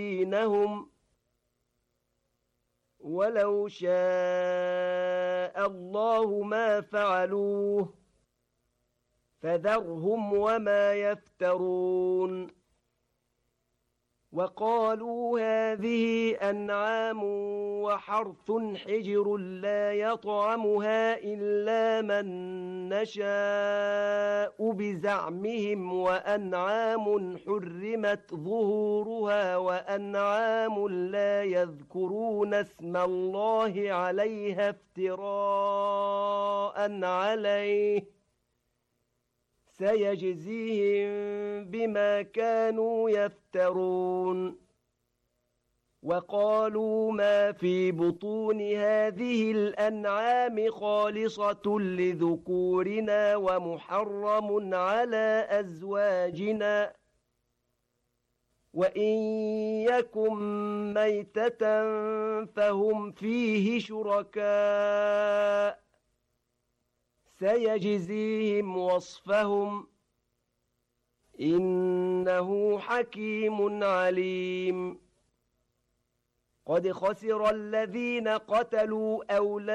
دينهم ولو شاء الله ما فعلوه فذرهم وما يفترون وقالوا هذه أنعام وحرث حجر لا يطعمها إلا من نشاء بزعمهم وأنعام حرمت ظهورها وأنعام لا يذكرون اسم الله عليها افتراء عليه سيجزيهم بما كانوا يفترون وقالوا ما في بطون هذه الأنعام خالصة لذكورنا ومحرم على أزواجنا وإن يكن ميتة فهم فيه شركاء سيجزيهم وصفهم إنه حكيم عليم قد خسر الذين قتلوا أولادهم